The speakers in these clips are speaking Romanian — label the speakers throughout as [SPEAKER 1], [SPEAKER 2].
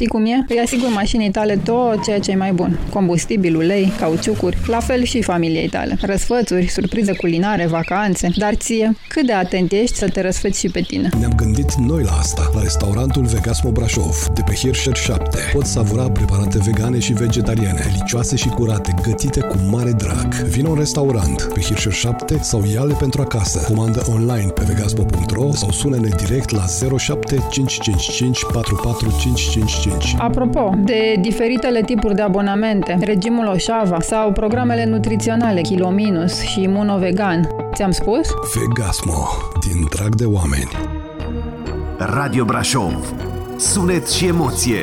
[SPEAKER 1] Știi cum e? Îi asiguri mașinii tale tot ceea ce e mai bun. Combustibil, ulei, cauciucuri, la fel și familiei tale. Răsfățuri, surprize culinare, vacanțe. Dar ție, cât de atent ești să te răsfăți și pe tine?
[SPEAKER 2] Ne-am gândit noi la asta. La restaurantul Vegasmo Brașov, de pe Hirscher 7. Poți savura preparate vegane și vegetariane, delicioase și curate, gătite cu mare drag. Vino în restaurant pe Hirscher 7 sau ia-le pentru acasă. Comandă online pe vegasmo.ro sau sună-ne direct la 07 555 44555.
[SPEAKER 1] Apropo de diferitele tipuri de abonamente, regimul Oșava sau programele nutriționale Kilo Minus și Imuno-Vegan, ți-am spus?
[SPEAKER 2] Vegasmo, din drag de oameni.
[SPEAKER 3] Radio Brașov. Sunet și emoție.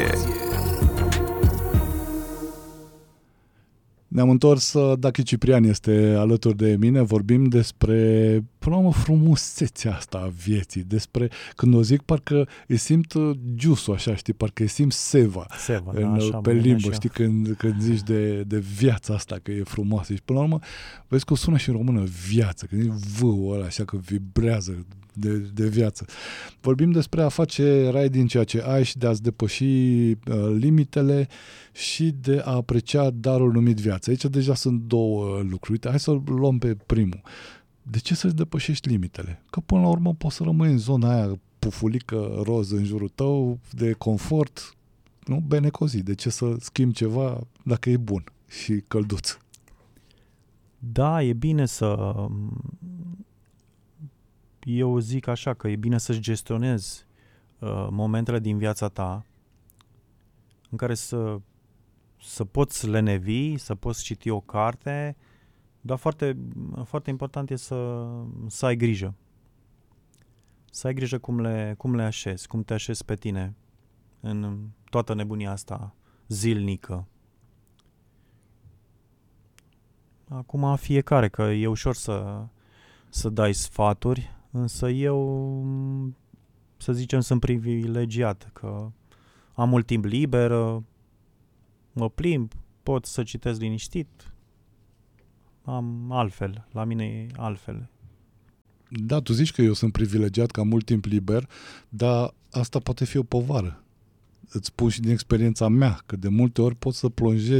[SPEAKER 4] Ne-am întors, Dachi Ciprian este alături de mine, vorbim despre, până la urmă, frumusețea asta a vieții, despre, când o zic, parcă îi simt giusul, așa, știi, parcă îi simt seva pe limbă, știi, când zici de viața asta, că e frumoasă. Și până la urmă, vezi că o sună și în română viață, când e vâul ăla, așa, că vibrează de viață. Vorbim despre a face rai din ceea ce ai și de a-ți depăși limitele și de a aprecia darul numit viață. Aici deja sunt două lucruri. Uite, hai să luăm pe primul. De ce să-ți depășești limitele? Că până la urmă poți să rămâi în zona aia pufulică roz în jurul tău, de confort, nu? Benecozi. De ce să schimbi ceva dacă e bun și călduț?
[SPEAKER 5] Da, e bine să... Eu zic așa, că e bine să-și gestionezi momentele din viața ta în care să poți lenevi, să poți citi o carte, dar foarte, foarte important e să ai grijă. Să ai grijă cum le așezi, cum te așezi pe tine în toată nebunia asta zilnică. Acum fiecare, că e ușor să dai sfaturi, însă eu, să zicem, sunt privilegiat, că am mult timp liber, mă plimb, pot să citesc liniștit, am altfel, la mine e altfel.
[SPEAKER 4] Da, tu zici că eu sunt privilegiat, că am mult timp liber, dar asta poate fi o povară. Îți spun și din experiența mea, că de multe ori pot să plonjez